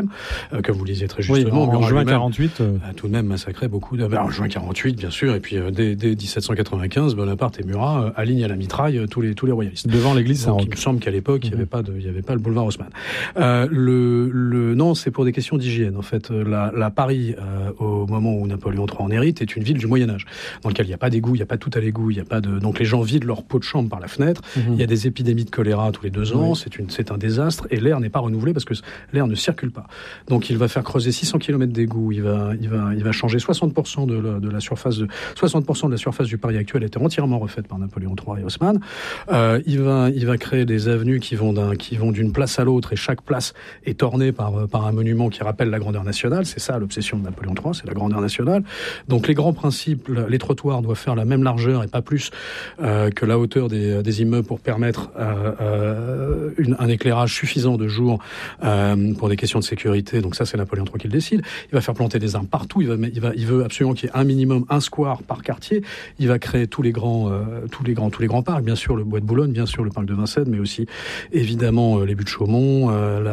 que vous lisiez très justement. Oui, en juin 48. A tout de même massacré beaucoup en juin 48, bien sûr, et puis dès 1795, Bonaparte et Murat alignent à la mitraille tous les royalistes. Devant l'église Saint-Roch. Il me semble qu'à l'époque, il n'y avait pas le boulevard Haussmann. Non, c'est pour des questions d'hygiène. En fait, la Paris, au moment où Napoléon III en hérite, est une ville du Moyen-Âge, dans laquelle il n'y a pas d'égout, il n'y a pas tout à l'égout, donc les gens vident leur pot de chambre par la fenêtre. Il y a des épidémies de choléra tous les 2 ans. C'est un désastre, et l'air n'est pas renouvelé parce que l'air ne circule pas. Donc il va faire creuser 600 km d'égouts, il va changer 60% de la surface du Paris actuel a été entièrement refaite par Napoléon III et Haussmann. Il va créer des avenues qui vont d'une place à l'autre, et chaque place est ornée par un monument qui rappelle la grandeur nationale. C'est ça l'obsession de Napoléon III, c'est la grandeur nationale. Donc les grands principes, les trottoirs doivent faire la même largeur et pas plus que la hauteur des immeubles pour permettre un éclairage suffisant de jour pour des questions de sécurité. Donc ça, c'est Napoléon III qui le décide. Il va faire planter des arbres partout. Il veut absolument qu'il y ait un minimum, un square par quartier. Il va créer tous les grands parcs. Bien sûr, le Bois de Boulogne, bien sûr, le parc de Vincennes, mais aussi, évidemment, les buttes de Chaumont,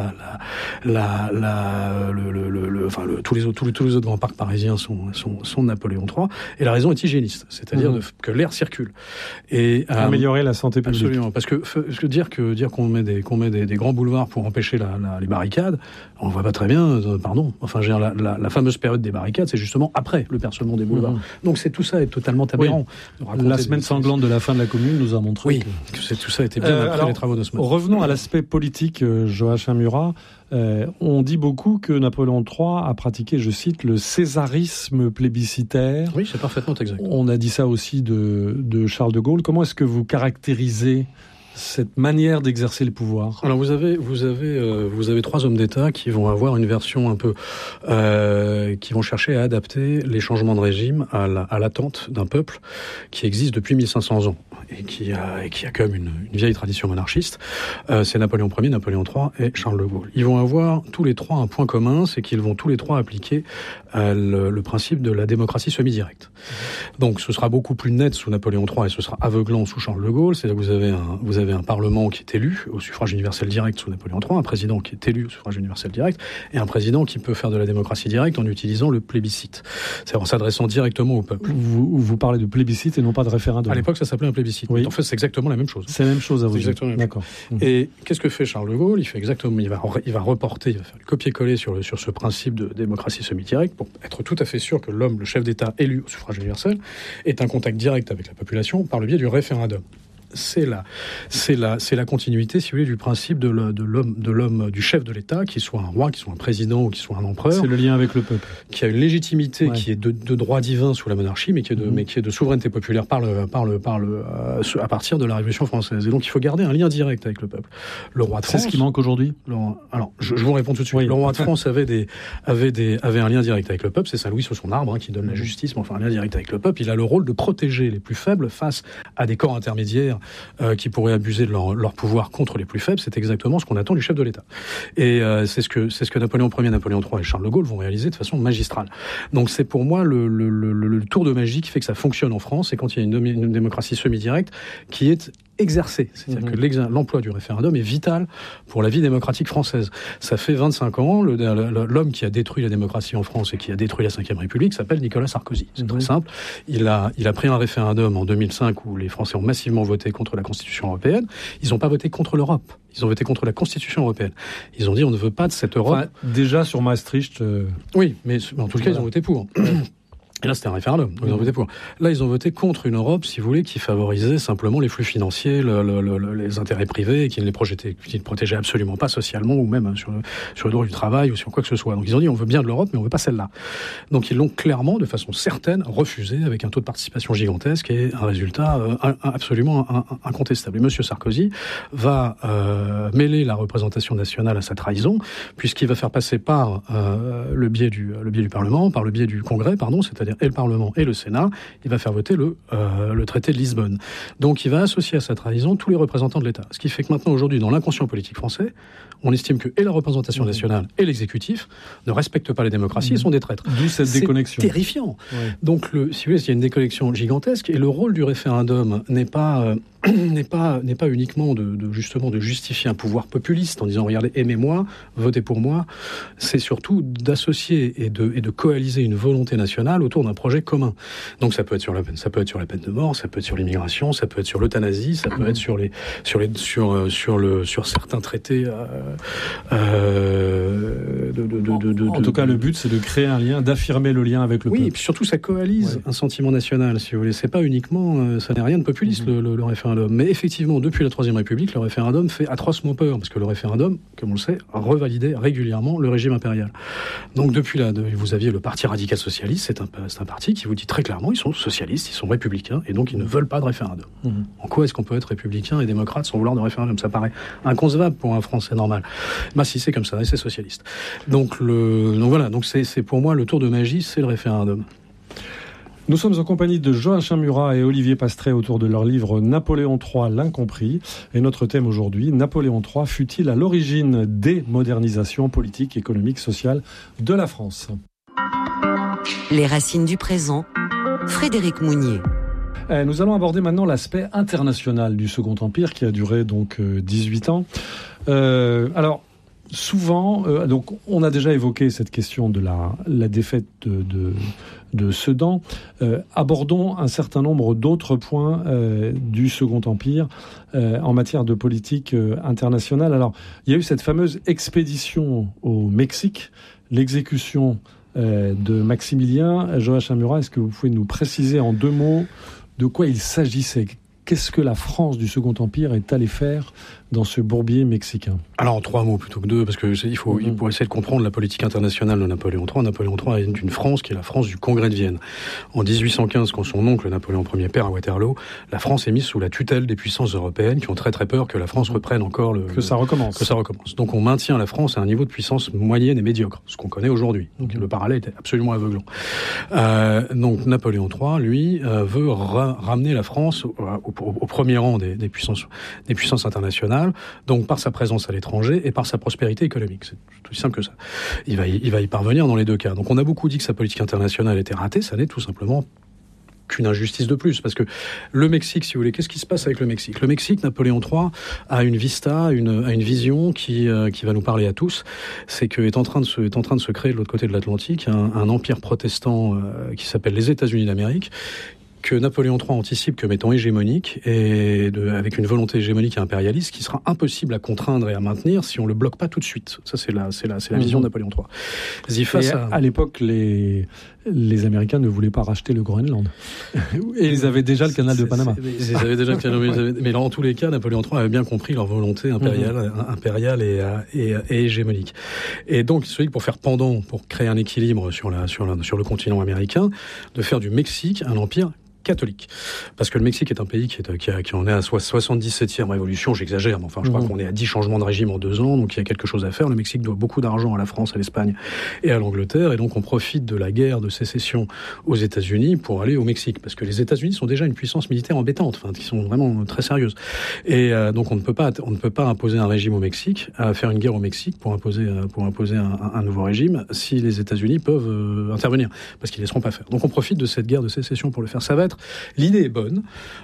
tous les autres grands parcs parisiens sont de Napoléon III. Et la raison est hygiéniste. C'est-à-dire que l'air circule. Et, améliorer la santé publique. Absolument. Parce que dire qu'on met des grands boulevards pour empêcher les barricades, on ne voit pas très bien, pardon. Enfin, la fameuse période des barricades, c'est justement après le percement des boulevards. Donc tout ça est totalement aberrant. La semaine sanglante de la fin de la Commune nous a montré que tout ça était bien après les travaux d'Haussmann. Revenons à l'aspect politique, Joachim Murat. On dit beaucoup que Napoléon III a pratiqué, je cite, le césarisme plébiscitaire. Oui, c'est parfaitement exact. On a dit ça aussi de Charles de Gaulle. Comment est-ce que vous caractérisez cette manière d'exercer le pouvoir? Alors vous avez 3 hommes d'État qui vont avoir une version un peu qui vont chercher à adapter les changements de régime à l'attente d'un peuple qui existe depuis 1500 ans et qui a quand même une vieille tradition monarchiste. C'est Napoléon Ier, Napoléon III et Charles de Gaulle. Ils vont avoir tous les 3 un point commun, c'est qu'ils vont tous les 3 appliquer le principe de la démocratie semi-directe. Donc ce sera beaucoup plus net sous Napoléon III et ce sera aveuglant sous Charles de Gaulle. C'est-à-dire que vous avez un Parlement qui est élu au suffrage universel direct sous Napoléon III, un président qui est élu au suffrage universel direct, et un président qui peut faire de la démocratie directe en utilisant le plébiscite. C'est-à-dire en s'adressant directement au peuple. Vous parlez de plébiscite et non pas de référendum. À l'époque, ça s'appelait un plébiscite. Oui. En fait, c'est exactement la même chose. C'est la même chose à vous dire. Exactement la même chose. D'accord. Et qu'est-ce que fait Charles de Gaulle ? Il va reporter, il va faire le copier-coller sur ce principe de démocratie semi-directe pour être tout à fait sûr que l'homme, le chef d'État élu au suffrage universel, est un contact direct avec la population par le biais du référendum. C'est la continuité, si vous voulez, du principe de l'homme, du chef de l'État, qu'il soit un roi, qu'il soit un président ou qu'il soit un empereur. C'est le lien avec le peuple. Qui a une légitimité qui est de droit divin sous la monarchie, mais qui est de souveraineté populaire à partir de la Révolution française. Et donc il faut garder un lien direct avec le peuple. Le roi de France. C'est ce qui manque aujourd'hui. Alors, je vous réponds tout de suite. Oui. Le roi de France avait un lien direct avec le peuple. C'est Saint-Louis sur son arbre qui donne la justice, mais enfin un lien direct avec le peuple. Il a le rôle de protéger les plus faibles face à des corps intermédiaires qui pourraient abuser de leur pouvoir contre les plus faibles. C'est exactement ce qu'on attend du chef de l'État. Et c'est ce que Napoléon Ier, Napoléon III et Charles de Gaulle vont réaliser de façon magistrale. Donc c'est pour moi le tour de magie qui fait que ça fonctionne en France, et quand il y a une démocratie semi-directe qui est exercée. C'est-à-dire que l'emploi du référendum est vital pour la vie démocratique française. Ça fait 25 ans, l'homme qui a détruit la démocratie en France et qui a détruit la Ve République s'appelle Nicolas Sarkozy. C'est très simple. Il a pris un référendum en 2005 où les Français ont massivement voté contre la Constitution européenne. Ils n'ont pas voté contre l'Europe. Ils ont voté contre la Constitution européenne. Ils ont dit on ne veut pas de cette Europe. Enfin, déjà sur Maastricht. Oui, mais en tout cas, ils ont voté pour. Et là, c'était un référendum. Donc ils ont voté pour. Là, ils ont voté contre une Europe, si vous voulez, qui favorisait simplement les flux financiers, les intérêts privés, et qui ne protégeait absolument pas socialement, ou même sur le droit du travail, ou sur quoi que ce soit. Donc ils ont dit, on veut bien de l'Europe, mais on veut pas celle-là. Donc ils l'ont clairement, de façon certaine, refusé, avec un taux de participation gigantesque et un résultat absolument incontestable. Et Monsieur Sarkozy va mêler la représentation nationale à sa trahison, puisqu'il va faire passer par le biais du Parlement, par le biais du Congrès, c'est-à-dire et le Parlement et le Sénat, il va faire voter le traité de Lisbonne. Donc il va associer à sa trahison tous les représentants de l'État. Ce qui fait que maintenant, aujourd'hui, dans l'inconscient politique français, On estime que et la représentation nationale et l'exécutif ne respectent pas les démocraties et sont des traîtres. D'où cette déconnexion. C'est terrifiant. Ouais. Donc, si vous voulez, il y a une déconnexion gigantesque et le rôle du référendum n'est pas uniquement justement de justifier un pouvoir populiste en disant regardez, aimez-moi, votez pour moi. C'est surtout d'associer et de coaliser une volonté nationale autour d'un projet commun. Donc ça peut être sur la peine de mort, ça peut être sur l'immigration, ça peut être sur l'euthanasie, ça peut être sur certains traités. En tout cas, le but c'est de créer un lien, d'affirmer le lien avec le peuple. Oui, et puis surtout ça coalise un sentiment national, si vous voulez. C'est pas uniquement, ça n'est rien de populiste le référendum. Mais effectivement, depuis la Troisième République, le référendum fait atrocement peur, parce que le référendum, comme on le sait, revalidait régulièrement le régime impérial. Donc depuis là, vous aviez le Parti radical socialiste, c'est un parti qui vous dit très clairement, ils sont socialistes, ils sont républicains, et donc ils ne veulent pas de référendum. En quoi est-ce qu'on peut être républicain et démocrate sans vouloir de référendum ? Ça paraît inconcevable pour un Français normal. Bah si, c'est comme ça, et c'est socialiste. Donc voilà, donc c'est pour moi le tour de magie, c'est le référendum. Nous sommes en compagnie de Joachim Murat et Olivier Pastré autour de leur livre Napoléon III, l'incompris. Et notre thème aujourd'hui, Napoléon III fut-il à l'origine des modernisations politiques, économiques, sociales de la France ? Les racines du présent, Frédéric Mounier. Nous allons aborder maintenant l'aspect international du Second Empire qui a duré donc 18 ans. Alors, souvent, donc on a déjà évoqué cette question de la défaite de Sedan. Abordons un certain nombre d'autres points du Second Empire en matière de politique internationale. Alors, il y a eu cette fameuse expédition au Mexique, l'exécution de Maximilien. Joachim Murat, est-ce que vous pouvez nous préciser en 2 mots de quoi il s'agissait ? Qu'est-ce que la France du Second Empire est allée faire dans ce bourbier mexicain ? Alors en 3 mots plutôt que 2, parce que il faut essayer de comprendre la politique internationale de Napoléon III. Napoléon III est une France qui est la France du Congrès de Vienne. En 1815, quand son oncle Napoléon Ier perd à Waterloo, la France est mise sous la tutelle des puissances européennes qui ont très très peur que la France reprenne encore que ça recommence. Donc on maintient la France à un niveau de puissance moyenne et médiocre, ce qu'on connaît aujourd'hui. Donc le parallèle était absolument aveuglant. Donc Napoléon III, lui, veut ramener la France au premier rang des puissances internationales, donc par sa présence à l'étranger et par sa prospérité économique. C'est tout simple que ça. Il va y parvenir dans les 2 cas. Donc on a beaucoup dit que sa politique internationale était ratée, ça n'est tout simplement qu'une injustice de plus, parce que le Mexique, si vous voulez, qu'est-ce qui se passe avec le Mexique ? Le Mexique, Napoléon III a une vista, une vision qui va nous parler à tous. C'est que est en train de se créer de l'autre côté de l'Atlantique un empire protestant qui s'appelle les États-Unis d'Amérique, que Napoléon III anticipe comme étant hégémonique et avec une volonté hégémonique et impérialiste qui sera impossible à contraindre et à maintenir si on le bloque pas tout de suite. Ça, c'est la vision de Napoléon III. À l'époque, les Américains ne voulaient pas racheter le Groenland. Et ils avaient déjà le canal de Panama. Ils avaient déjà le canal mais en tous les cas, Napoléon III avait bien compris leur volonté impériale et hégémonique. Et donc, il se dit que pour faire pendant, pour créer un équilibre sur le continent américain, de faire du Mexique un empire catholique. Parce que le Mexique est un pays qui en est à 77e révolution, j'exagère, mais enfin, je crois qu'on est à 10 changements de régime en 2 ans, donc il y a quelque chose à faire. Le Mexique doit beaucoup d'argent à la France, à l'Espagne et à l'Angleterre, et donc on profite de la guerre de sécession aux États-Unis pour aller au Mexique, parce que les États-Unis sont déjà une puissance militaire embêtante, qui sont vraiment très sérieuses. Et donc on ne peut pas imposer un régime au Mexique, faire une guerre au Mexique pour imposer un nouveau régime, si les États-Unis peuvent intervenir, parce qu'ils ne laisseront pas faire. Donc on profite de cette guerre de sécession pour le faire. Ça va être l'idée est bonne,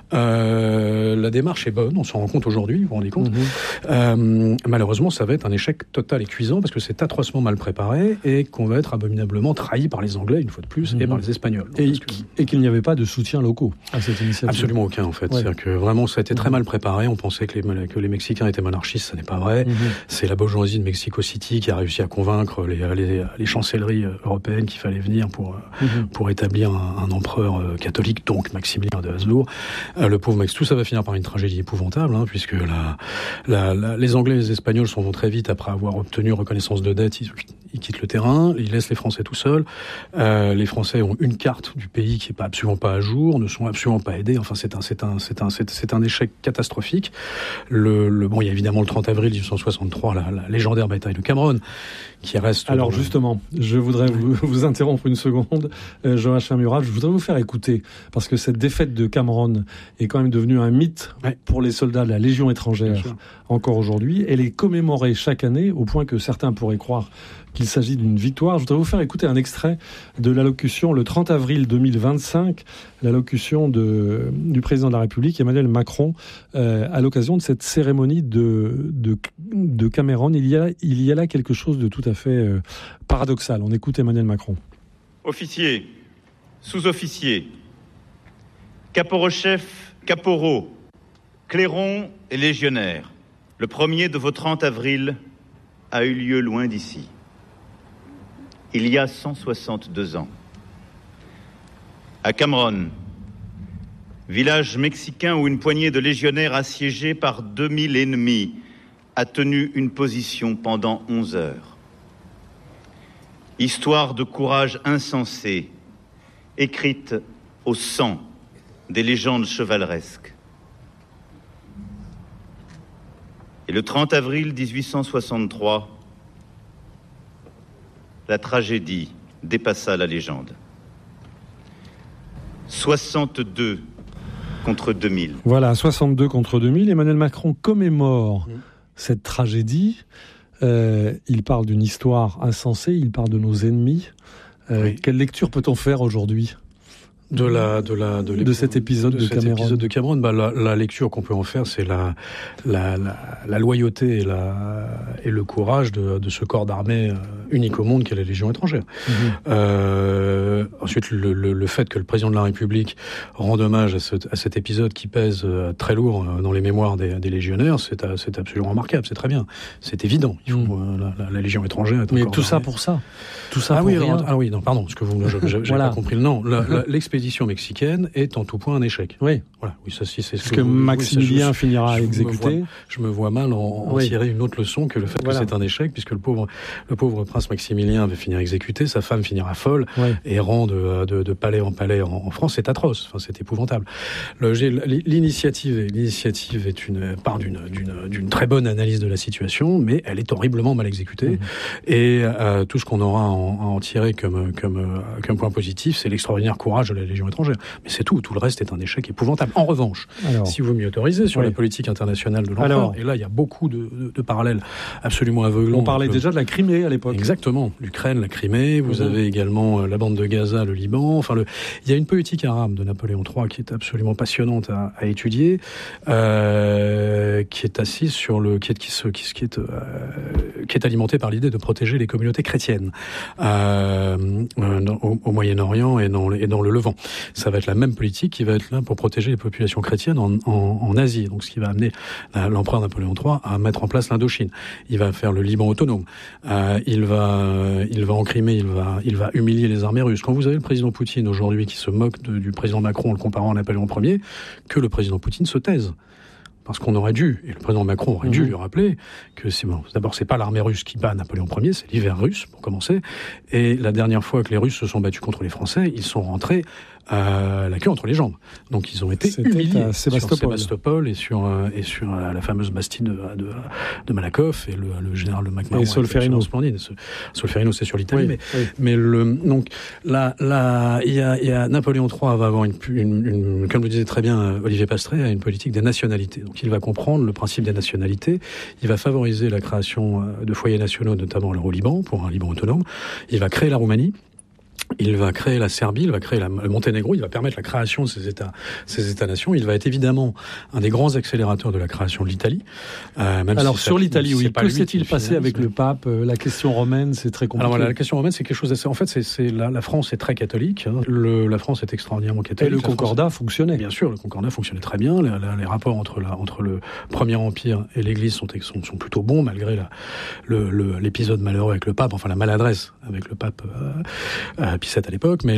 la démarche est bonne, on s'en rend compte aujourd'hui, vous vous rendez compte. Malheureusement, ça va être un échec total et cuisant parce que c'est atrocement mal préparé et qu'on va être abominablement trahi par les Anglais, une fois de plus, et par les Espagnols. Et qu'il n'y avait pas de soutien locaux à cette initiative. Absolument aucun, en fait. Ouais. C'est-à-dire que vraiment, ça a été très mal préparé. On pensait que les Mexicains étaient monarchistes, ça n'est pas vrai. C'est la bourgeoisie de Mexico City qui a réussi à convaincre les chancelleries européennes qu'il fallait venir pour établir un empereur catholique, donc Maximilien de Habsbourg. Le pauvre Max, tout ça va finir par une tragédie épouvantable, puisque les Anglais et les Espagnols sont très vite, après avoir obtenu reconnaissance de dette, il quitte le terrain, il laisse les Français tout seuls. Les Français ont une carte du pays qui est absolument pas à jour, ne sont absolument pas aidés. Enfin, c'est un échec catastrophique. Bon, il y a évidemment le 30 avril 1863, la légendaire bataille de Cameron, qui reste... Alors justement, je voudrais vous interrompre une seconde, Joachim Murat, je voudrais vous faire écouter, parce que cette défaite de Cameron est quand même devenue un mythe pour les soldats de la Légion étrangère encore aujourd'hui. Elle est commémorée chaque année, au point que certains pourraient croire qu'il s'agit d'une victoire. Je voudrais vous faire écouter un extrait de l'allocution le 30 avril 2025, l'allocution du président de la République, Emmanuel Macron, à l'occasion de cette cérémonie de Cameron. Il y a là quelque chose de tout à fait paradoxal. On écoute Emmanuel Macron. Officiers, sous-officiers, caporaux-chefs, caporaux, clairons et légionnaires, le 1er de vos 30 avril a eu lieu loin d'ici. Il y a 162 ans. À Cameron, village mexicain où une poignée de légionnaires assiégés par 2000 ennemis a tenu une position pendant 11 heures. Histoire de courage insensé, écrite au sang des légendes chevaleresques. Et le 30 avril 1863, la tragédie dépassa la légende. 62 contre 2000. Voilà, 62 contre 2000. Emmanuel Macron commémore cette tragédie. Il parle d'une histoire insensée, il parle de nos ennemis. Quelle lecture peut-on faire aujourd'hui de cet épisode de Cameron? La lecture qu'on peut en faire, c'est la loyauté et le courage de ce corps d'armée unique au monde qu'est la Légion étrangère. Ensuite, le fait que le président de la République rende hommage à cet épisode qui pèse très lourd dans les mémoires des légionnaires, c'est absolument remarquable, c'est très bien, c'est évident. Il faut la Légion étrangère est mais tout ça pour ça, tout ça pour rien. Non, pardon, parce que j'avais pas compris le nom. L'expédition mexicaine est en tout point un échec. Oui. Voilà. Oui, ça, si, c'est ce que Maximilien finira exécuté. Je me vois mal en tirer une autre leçon que le fait que c'est un échec, puisque le pauvre prince Maximilien va finir exécuté, sa femme finira folle, errant de palais en palais en France. C'est atroce. Enfin, c'est épouvantable. L'initiative est part d'une très bonne analyse de la situation, mais elle est horriblement mal exécutée. Et tout ce qu'on aura à en tirer comme point positif, c'est l'extraordinaire courage de la Légion étrangère. Mais c'est tout. Tout le reste est un échec épouvantable. En revanche, si vous m'y autorisez, sur la politique internationale de l'empereur, et là, il y a beaucoup de parallèles absolument aveuglants. On parlait déjà de la Crimée à l'époque. Exactement. L'Ukraine, la Crimée. Vous avez également la bande de Gaza, le Liban. Enfin, il y a une politique arabe de Napoléon III qui est absolument passionnante à étudier, qui est assise sur qui est alimentée par l'idée de protéger les communautés chrétiennes au Moyen-Orient et dans le Levant. Ça va être la même politique qui va être là pour protéger les populations chrétiennes en Asie. Donc, ce qui va amener l'empereur Napoléon III à mettre en place l'Indochine. Il va faire le Liban autonome. Il va en Crimée, il va humilier les armées russes. Quand vous avez le président Poutine aujourd'hui qui se moque du président Macron en le comparant à Napoléon Ier, que le président Poutine se taise. Parce qu'on aurait dû, et le président Macron aurait dû lui rappeler que d'abord, c'est pas l'armée russe qui bat Napoléon Ier, c'est l'hiver russe, pour commencer. Et la dernière fois que les Russes se sont battus contre les Français, ils sont rentrés la queue entre les jambes. Donc ils ont été humiliés à Sébastopol et sur la fameuse Bastille de Malakoff et le général de McMahon. Et Solferino. Splendide. Solferino, c'est sur l'Italie. Mais donc là, il y a Napoléon III va avoir comme le disait très bien Olivier Pastré, a une politique des nationalités. Donc il va comprendre le principe des nationalités. Il va favoriser la création de foyers nationaux, notamment au Liban, pour un Liban autonome. Il va créer la Roumanie. Il va créer la Serbie, il va créer le Monténégro, il va permettre la création de ces États-nations. Il va être évidemment un des grands accélérateurs de la création de l'Italie. Alors sur l'Italie, oui, que s'est-il passé avec le pape? La question romaine, c'est très compliqué. Alors voilà, la question romaine, c'est quelque chose d'assez... En fait, la France est très catholique. La France est extraordinairement catholique. Et le Concordat fonctionnait. Bien sûr, le Concordat fonctionnait très bien. Les rapports entre le Premier Empire et l'Église sont plutôt bons, malgré l'épisode malheureux avec le pape, enfin la maladresse avec le pape Pie VII à l'époque, mais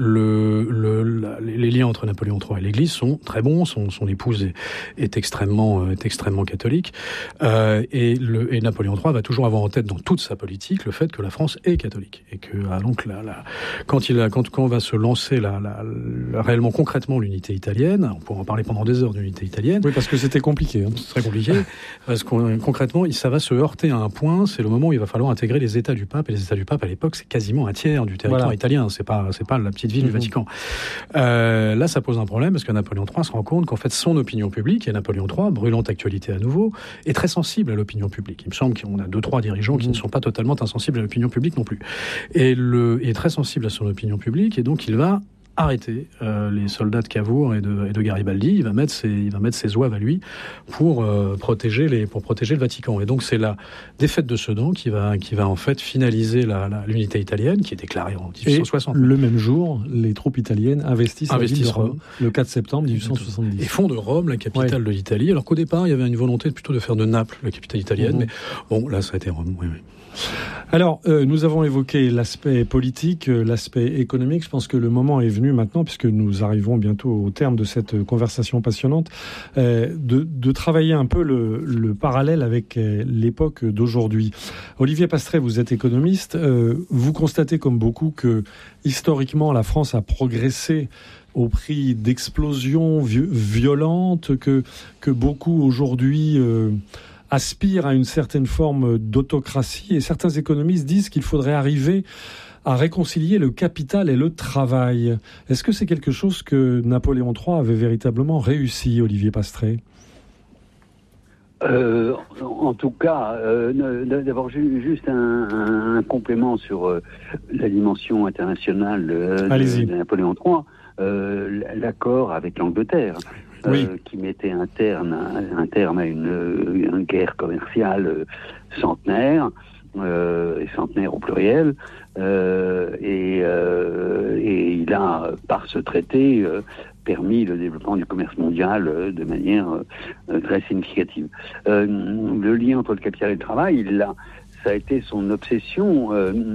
les liens entre Napoléon III et l'Église sont très bons. Son épouse est extrêmement catholique, et Napoléon III va toujours avoir en tête dans toute sa politique le fait que la France est catholique, et que donc quand on va se lancer réellement concrètement l'unité italienne, on pourra en parler pendant des heures d'unité italienne. Oui, parce que c'était compliqué. C'est très compliqué, parce que concrètement, ça va se heurter à un point. C'est le moment où il va falloir intégrer les États du pape, et les États du pape à l'époque, c'est quasiment un tiers du territoire italien. C'est pas la petite ville du Vatican. Là, ça pose un problème, parce que Napoléon III se rend compte qu'en fait son opinion publique, et Napoléon III, brûlante actualité à nouveau, est très sensible à l'opinion publique. Il me semble qu'on a 2-3 dirigeants qui ne sont pas totalement insensibles à l'opinion publique non plus. Et est très sensible à son opinion publique, et donc il va arrêter les soldats de Cavour et de Garibaldi. Il va mettre ses zouaves à lui pour protéger le Vatican. Et donc c'est la défaite de Sedan qui va en fait finaliser l'unité italienne, qui est déclarée en 1860. Et le même jour, les troupes italiennes investissent la ville de Rome, le 4 septembre 1870. Et font de Rome la capitale de l'Italie. Alors qu'au départ, il y avait une volonté plutôt de faire de Naples la capitale italienne, mais bon, là ça a été Rome. Oui. Alors, nous avons évoqué l'aspect politique, l'aspect économique. Je pense que le moment est venu maintenant, puisque nous arrivons bientôt au terme de cette conversation passionnante, de travailler un peu le parallèle avec l'époque d'aujourd'hui. Olivier Pastré, vous êtes économiste. Vous constatez comme beaucoup que, historiquement, la France a progressé au prix d'explosions violentes, que beaucoup aujourd'hui aspirent à une certaine forme d'autocratie, et certains économistes disent qu'il faudrait arriver à réconcilier le capital et le travail. Est-ce que c'est quelque chose que Napoléon III avait véritablement réussi, Olivier Pastré ? En tout cas, d'abord juste un complément sur la dimension internationale de Napoléon III, l'accord avec l'Angleterre. Qui mettait un terme à une guerre commerciale centenaire, et centenaire au pluriel, et il a, par ce traité, permis le développement du commerce mondial de manière très significative. Le lien entre le capital et le travail, ça a été son obsession.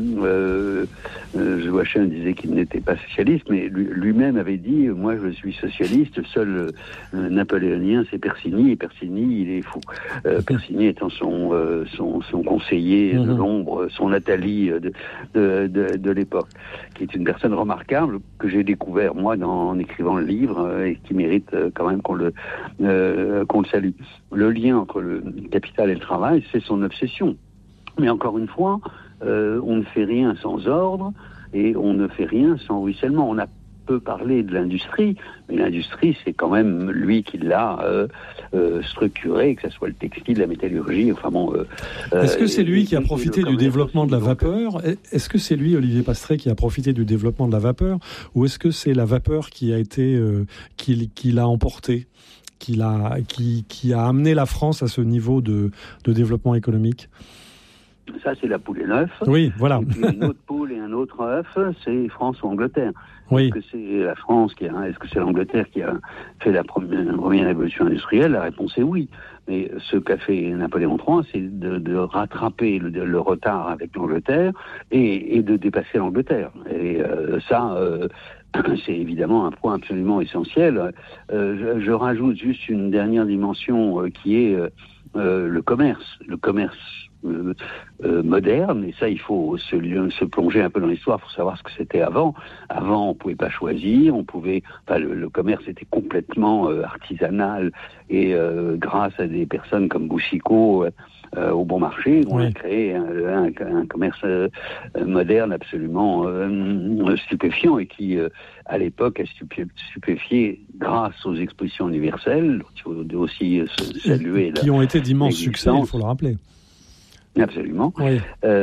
Joachim disait qu'il n'était pas socialiste, mais lui-même avait dit « Moi, je suis socialiste, seul napoléonien, c'est Persigny, et Persigny, il est fou. » Persigny étant son conseiller de l'ombre, son Nathalie de l'époque, qui est une personne remarquable, que j'ai découvert, moi, en écrivant le livre, et qui mérite quand même qu'on le salue. Le lien entre le capital et le travail, c'est son obsession. Mais encore une fois, on ne fait rien sans ordre, et on ne fait rien sans ruissellement. On a peu parlé de l'industrie, mais l'industrie, c'est quand même lui qui l'a structuré, que ce soit le textile, la métallurgie, enfin bon... Est-ce que c'est lui qui a profité du développement de la vapeur ? Est-ce que c'est lui, Olivier Pastré, qui a profité du développement de la vapeur ? Ou est-ce que c'est la vapeur qui a été... qui l'a emporté ? Qui a amené la France à ce niveau de développement économique ? Ça, c'est la poule et l'œuf. Oui, voilà. Et puis une autre poule et un autre œuf, c'est France ou Angleterre. Oui. Est-ce que c'est la France est-ce que c'est l'Angleterre qui a fait la première révolution industrielle ? La réponse est oui. Mais ce qu'a fait Napoléon III, c'est de rattraper le retard avec l'Angleterre et de dépasser l'Angleterre. Et ça, c'est évidemment un point absolument essentiel. Je rajoute juste une dernière dimension qui est le commerce. Le commerce moderne, et ça il faut se plonger un peu dans l'histoire pour savoir ce que c'était avant. Avant, on pouvait pas choisir, le commerce était complètement artisanal, et grâce à des personnes comme Boucicaut au bon marché, on a créé un commerce moderne absolument stupéfiant, et qui à l'époque a stupéfié grâce aux expositions universelles. Il faut aussi saluer qui ont été d'immenses succès, il faut le rappeler. Absolument. Oui.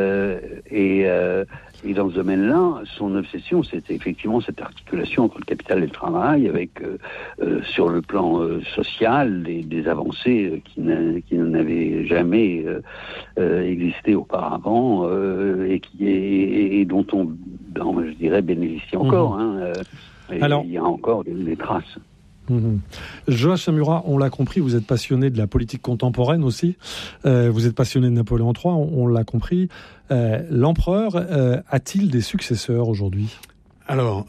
Et dans ce domaine-là, son obsession, c'était effectivement cette articulation entre le capital et le travail, avec sur le plan social des avancées qui n'avaient jamais existé auparavant, et dont on, je dirais, bénéficie encore. Alors, il y a encore des traces. Joachim Murat, on l'a compris, vous êtes passionné de la politique contemporaine aussi. Vous êtes passionné de Napoléon III, on l'a compris. L'empereur a-t-il des successeurs aujourd'hui ? Alors,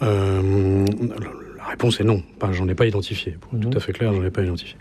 la réponse est non. J'en ai pas identifié. Pour être tout à fait clair, j'en ai pas identifié.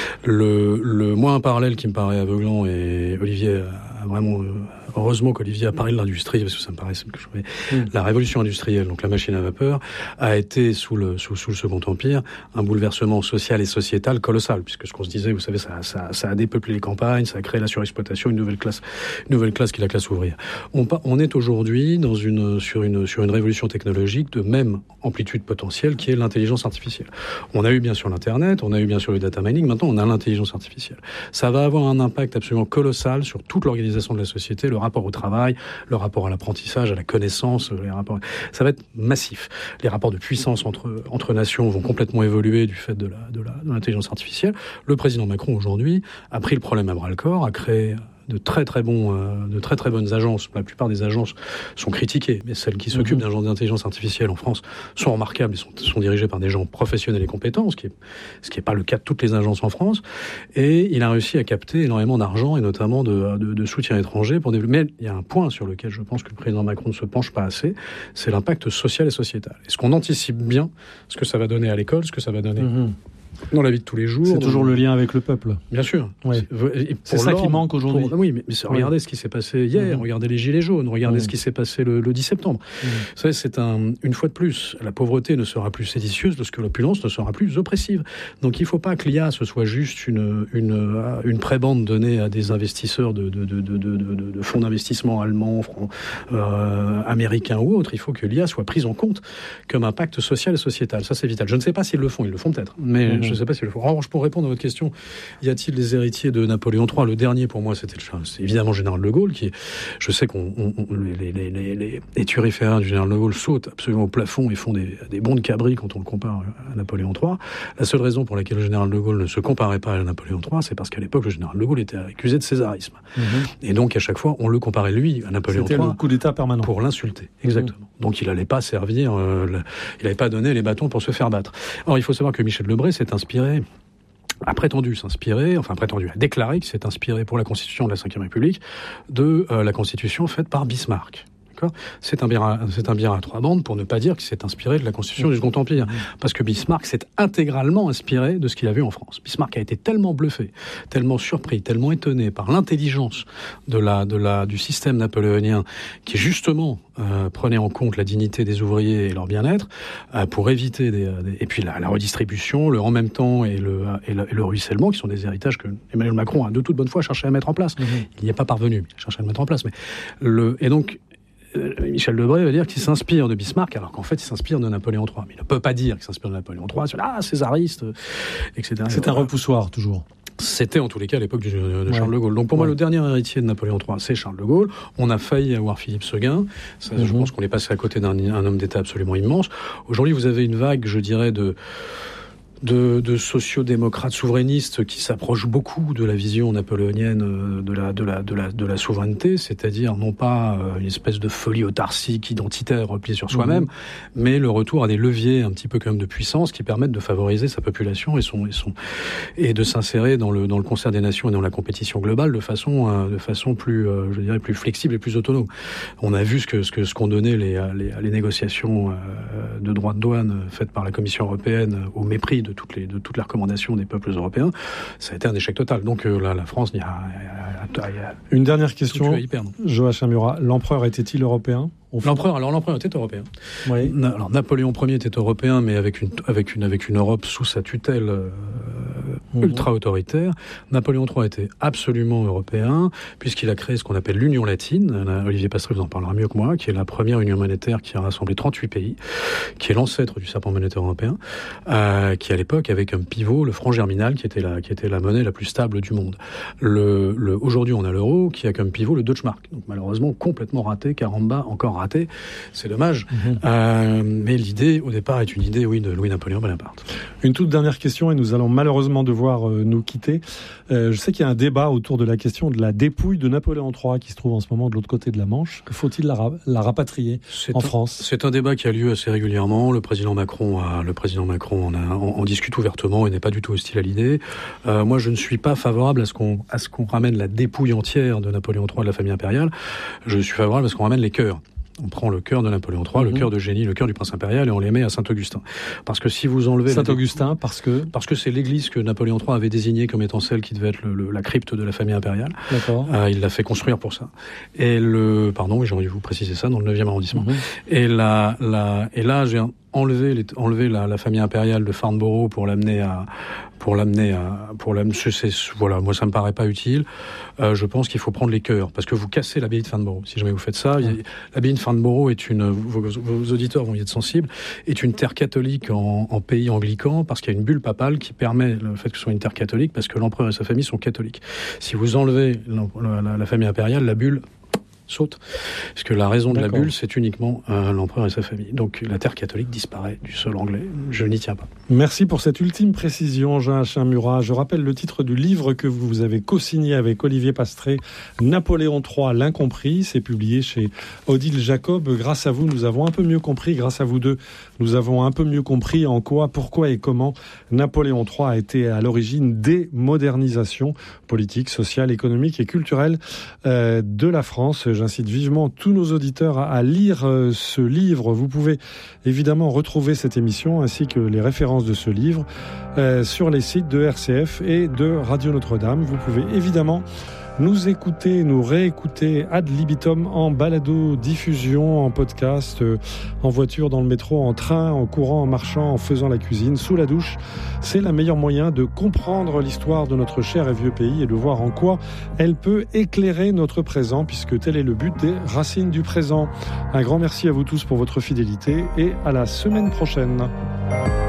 Moi, un parallèle qui me paraît aveuglant, et Olivier a vraiment... heureusement qu'Olivier a parlé de l'industrie, parce que ça me paraît... La révolution industrielle, donc la machine à vapeur, a été, sous le Second Empire, un bouleversement social et sociétal colossal, puisque ce qu'on se disait, vous savez, ça a dépeuplé les campagnes, ça a créé la surexploitation, une nouvelle classe qui est la classe ouvrière. On est aujourd'hui sur une révolution technologique de même amplitude potentielle, qui est l'intelligence artificielle. On a eu bien sûr l'Internet, on a eu bien sûr le data mining, maintenant on a l'intelligence artificielle. Ça va avoir un impact absolument colossal sur toute l'organisation de la société, le rapport au travail, le rapport à l'apprentissage, à la connaissance, ça va être massif. Les rapports de puissance entre nations vont complètement évoluer du fait de l'intelligence artificielle. Le président Macron aujourd'hui a pris le problème à bras-le-corps, a créé de très bonnes agences. La plupart des agences sont critiquées, mais celles qui s'occupent d'un genre d'intelligence artificielle en France sont remarquables et sont dirigées par des gens professionnels et compétents, ce qui est pas le cas de toutes les agences en France. Et il a réussi à capter énormément d'argent et notamment de soutien étranger pour développer. Mais il y a un point sur lequel je pense que le président Macron ne se penche pas assez, c'est l'impact social et sociétal. Est-ce qu'on anticipe bien ce que ça va donner à l'école, ce que ça va donner dans la vie de tous les jours? C'est toujours le lien avec le peuple. Bien sûr. Ouais. C'est ça qui manque aujourd'hui. Oui, mais regardez ce qui s'est passé hier, regardez les Gilets jaunes, regardez ce qui s'est passé le 10 septembre. Vous savez, une fois de plus, la pauvreté ne sera plus séditieuse lorsque l'opulence ne sera plus oppressive. Donc il ne faut pas que l'IA ce soit juste une prébande donnée à des investisseurs de fonds d'investissement allemands, américains ou autres. Il faut que l'IA soit prise en compte comme impact social et sociétal. Ça, c'est vital. Je ne sais pas s'ils le font peut-être, mais je ne sais pas s'ils le font. En revanche, pour répondre à votre question, y a-t-il des héritiers de Napoléon III? Le dernier, pour moi, c'est évidemment le général de Gaulle, je sais les turiféraires du général de Gaulle sautent absolument au plafond et font des bonds de cabri quand on le compare à Napoléon III. La seule raison pour laquelle le général de Gaulle ne se comparait pas à Napoléon III, c'est parce qu'à l'époque, le général de Gaulle était accusé de césarisme. Et donc, à chaque fois, on le comparait, lui, à Napoléon III. C'était le coup d'État permanent. Pour l'insulter, exactement. Donc, il n'allait pas servir, il n'avait pas donné les bâtons pour se faire battre. Or, il faut savoir que Michel Debré a déclaré qu'il s'est inspiré pour la Constitution de la Ve République de la Constitution faite par Bismarck. C'est un bière à trois bandes pour ne pas dire qu'il s'est inspiré de la Constitution du Second Empire. Parce que Bismarck s'est intégralement inspiré de ce qu'il a vu en France. Bismarck a été tellement bluffé, tellement surpris, tellement étonné par l'intelligence du système napoléonien qui justement prenait en compte la dignité des ouvriers et leur bien-être pour éviter et puis la redistribution, le en même temps et le ruissellement qui sont des héritages que Emmanuel Macron a de toute bonne foi cherché à mettre en place. Il n'y est pas parvenu, il a cherché à le mettre en place. Et donc Michel Debré va dire qu'il s'inspire de Bismarck, alors qu'en fait, il s'inspire de Napoléon III. Mais il ne peut pas dire qu'il s'inspire de Napoléon III, césariste, etc. C'est un repoussoir, toujours. C'était en tous les cas à l'époque de Charles de Gaulle. Donc pour moi, le dernier héritier de Napoléon III, c'est Charles de Gaulle. On a failli avoir Philippe Séguin. Ça, je pense qu'on est passé à côté d'un homme d'État absolument immense. Aujourd'hui, vous avez une vague, je dirais, de sociodémocrates souverainistes qui s'approchent beaucoup de la vision napoléonienne de la souveraineté, c'est-à-dire non pas une espèce de folie autarcique, identitaire, repliée sur soi-même, mais le retour à des leviers un petit peu quand même de puissance qui permettent de favoriser sa population et de s'insérer dans le concert des nations et dans la compétition globale de façon plus, je dirais, plus flexible et plus autonome. On a vu ce qu'ont donné les négociations de droits de douane faites par la Commission européenne au mépris de toutes les recommandations des peuples européens. Ça a été un échec total. Donc la France, il y a une dernière question, Joachim Murat. L'empereur était-il européen? L'empereur était européen. Oui. Alors Napoléon Ier était européen, mais avec une Europe sous sa tutelle ultra autoritaire. Napoléon III était absolument européen, puisqu'il a créé ce qu'on appelle l'Union latine. Olivier Passeray vous en parlera mieux que moi, qui est la première union monétaire qui a rassemblé 38 pays, qui est l'ancêtre du serpent monétaire européen, qui à l'époque avait comme pivot le franc germinal, qui était la monnaie la plus stable du monde. Aujourd'hui, on a l'euro, qui a comme pivot le Deutschmark. Donc malheureusement, complètement raté, caramba, encore raté. C'est dommage. Mais l'idée, au départ, est une idée, oui, de Louis-Napoléon Bonaparte. Une toute dernière question, et nous allons malheureusement devoir nous quitter. Je sais qu'il y a un débat autour de la question de la dépouille de Napoléon III, qui se trouve en ce moment de l'autre côté de la Manche. Que faut-il la rapatrier en France? C'est un débat qui a lieu assez régulièrement. Le président Macron en discute ouvertement et n'est pas du tout hostile à l'idée. Moi, je ne suis pas favorable à ce qu'on ramène la dépouille entière de Napoléon III de la famille impériale. Je suis favorable à ce qu'on ramène les cœurs. On prend le cœur de Napoléon III, le cœur d'Eugénie, le cœur du prince impérial, et on les met à Saint-Augustin. Parce que si vous enlevez... Saint-Augustin, parce que c'est l'église que Napoléon III avait désignée comme étant celle qui devait être la crypte de la famille impériale. D'accord. Il l'a fait construire pour ça. Et j'aurais dû vous préciser ça, dans le 9e arrondissement. Et là, j'ai enlevé la famille impériale de Farnborough pour l'amener voilà, moi ça me paraît pas utile. Je pense qu'il faut prendre les cœurs, parce que vous cassez l'abbaye de Farnborough. Si jamais vous faites ça, l'abbaye de Farnborough est vos auditeurs vont y être sensibles, est une terre catholique en pays anglican, parce qu'il y a une bulle papale qui permet le fait que ce soit une terre catholique, parce que l'empereur et sa famille sont catholiques. Si vous enlevez la famille impériale, la bulle saute. Parce que la raison de la bulle, c'est uniquement l'empereur et sa famille. Donc la terre catholique disparaît du sol anglais. Je n'y tiens pas. Merci pour cette ultime précision, Jean Murat. Je rappelle le titre du livre que vous avez co-signé avec Olivier Pastré, Napoléon III, l'incompris. C'est publié chez Odile Jacob. Grâce à vous, nous avons un peu mieux compris. Grâce à vous deux, nous avons un peu mieux compris en quoi, pourquoi et comment Napoléon III a été à l'origine des modernisations politiques, sociales, économiques et culturelles de la France. J'incite vivement tous nos auditeurs à lire ce livre. Vous pouvez évidemment retrouver cette émission ainsi que les références de ce livre sur les sites de RCF et de Radio Notre-Dame. Vous pouvez évidemment nous écouter, nous réécouter ad libitum en balado, diffusion, en podcast, en voiture, dans le métro, en train, en courant, en marchant, en faisant la cuisine, sous la douche. C'est le meilleur moyen de comprendre l'histoire de notre cher et vieux pays et de voir en quoi elle peut éclairer notre présent, puisque tel est le but des Racines du présent. Un grand merci à vous tous pour votre fidélité et à la semaine prochaine.